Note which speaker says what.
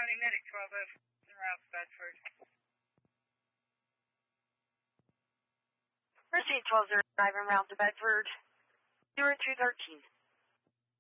Speaker 1: County Medic 12F en route to Bedford.
Speaker 2: Proceed 1205 en route to Bedford. 0213.